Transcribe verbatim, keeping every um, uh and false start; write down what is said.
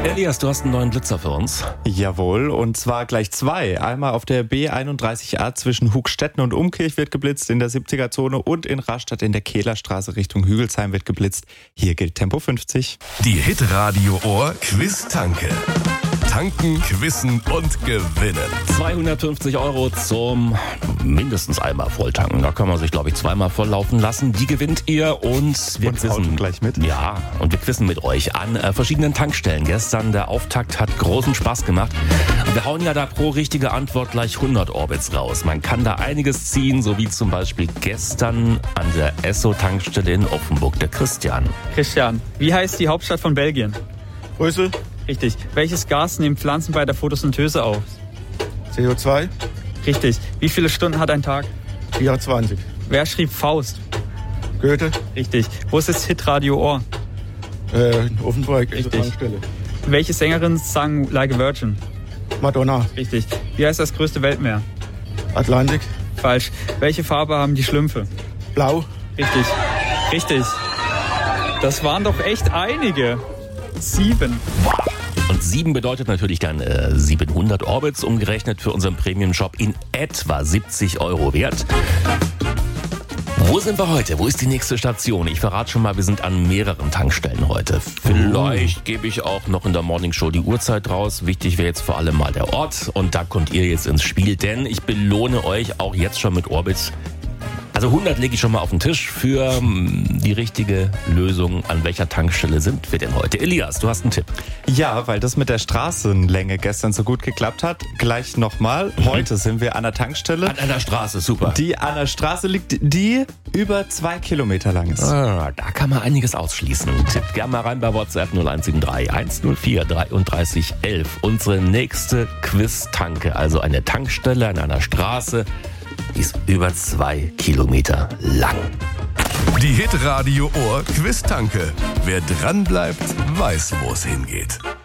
Elias, du hast einen neuen Blitzer für uns. Jawohl, und zwar gleich zwei. Einmal auf der B einunddreißig A zwischen Hugstetten und Umkirch wird geblitzt in der siebziger-Zone und in Rastatt in der Kehlerstraße Richtung Hügelsheim wird geblitzt. Hier gilt Tempo fünfzig. Die Hit-Radio Ohr Quiz-Tanke. Tanken, quizzen und gewinnen. zweihundertfünfzig Euro zum mindestens einmal volltanken. Da kann man sich, glaube ich, zweimal volllaufen lassen. Die gewinnt ihr und wir Und das Auto quizzen gleich mit? Ja, und wir quizzen mit euch an äh, verschiedenen Tankstellen. Gestern der Auftakt hat großen Spaß gemacht. Und wir hauen ja da pro richtige Antwort gleich hundert Orbits raus. Man kann da einiges ziehen, so wie zum Beispiel gestern an der Esso-Tankstelle in Offenburg, der Christian. Christian, wie heißt die Hauptstadt von Belgien? Brüssel, Richtig. Welches Gas nehmen Pflanzen bei der Photosynthese auf? C O zwei, Richtig. Wie viele Stunden hat ein Tag? vierundzwanzig. Wer schrieb Faust? Goethe, Richtig. Wo ist das Hitradio Ohr? äh, Offenburg, Richtig. Tankstelle. Welche Sängerin sang Like a Virgin? Madonna, Richtig. Wie heißt das größte Weltmeer? Atlantik, Falsch. Welche Farbe haben die Schlümpfe? Blau, Richtig. Richtig. Das waren doch echt einige. Sieben. Und sieben bedeutet natürlich dann äh, siebenhundert Orbits, umgerechnet für unseren Premium-Shop in etwa siebzig Euro wert. Wo sind wir heute? Wo ist die nächste Station? Ich verrate schon mal, wir sind an mehreren Tankstellen heute. Vielleicht gebe ich auch noch in der Morningshow die Uhrzeit raus. Wichtig wäre jetzt vor allem mal der Ort. Und da kommt ihr jetzt ins Spiel, denn ich belohne euch auch jetzt schon mit Orbits. Also hundert lege ich schon mal auf den Tisch für ähm, die richtige Lösung. An welcher Tankstelle sind wir denn heute? Elias, du hast einen Tipp. Ja, weil das mit der Straßenlänge gestern so gut geklappt hat. Gleich nochmal. Heute sind wir an der Tankstelle, An einer Straße, super. die an der Straße liegt, die über zwei Kilometer lang ist. Ah, da kann man einiges ausschließen. Tippt gerne mal rein bei WhatsApp null eins sieben drei eins null vier dreiunddreißig elf. Unsere nächste Quiz-Tanke, also eine Tankstelle an einer Straße, die ist über zwei Kilometer lang. Die Hit-Radio Ohr Quiz-Tanke. Wer dranbleibt, weiß, wo es hingeht.